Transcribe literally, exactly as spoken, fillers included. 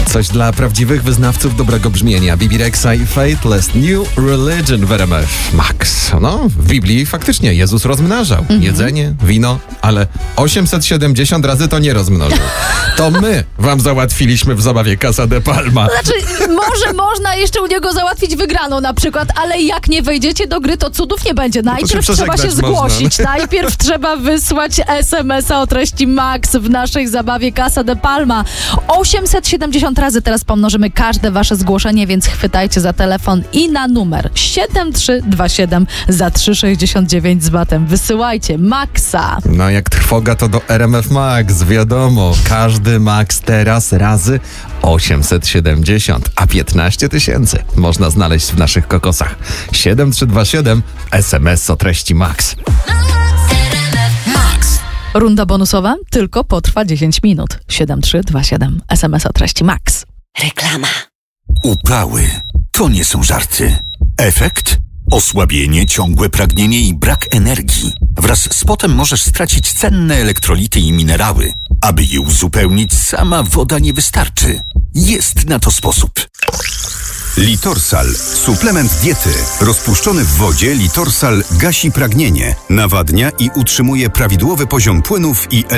Coś dla prawdziwych wyznawców dobrego brzmienia. Bibi Rexha i Faithless New Religion w R M F Max. No, w Biblii faktycznie Jezus rozmnażał. Mhm. Jedzenie, wino, ale osiemset siedemdziesiąt razy to nie rozmnożył. To my wam załatwiliśmy w zabawie Casa de Palma. Znaczy, może można jeszcze u niego załatwić wygraną na przykład, ale jak nie wejdziecie do gry, to cudów nie będzie. Najpierw się trzeba się zgłosić. Można. Najpierw trzeba wysłać es em es a o treści Max w naszej zabawie Casa de Palma. osiemset siedemdziesiąt razy teraz pomnożymy każde wasze zgłoszenie, więc chwytajcie za telefon i na numer siedem trzy dwa siedem za trzy sześćdziesiąt dziewięć z batem wysyłajcie Maxa. No jak trwoga to do R M F Max, wiadomo. Każdy Max teraz razy osiemset siedemdziesiąt, a piętnaście tysięcy można znaleźć w naszych kokosach. siedem trzy dwa siedem es em es o treści Max. Runda bonusowa tylko potrwa dziesięć minut. siedem trzy dwa siedem es em es o treści Max. Reklama. Upały to nie są żarty. Efekt? Osłabienie, ciągłe pragnienie i brak energii. Wraz z potem możesz stracić cenne elektrolity i minerały. Aby je uzupełnić, sama woda nie wystarczy. Jest na to sposób. Litorsal. Suplement diety. Rozpuszczony w wodzie Litorsal gasi pragnienie, nawadnia i utrzymuje prawidłowy poziom płynów i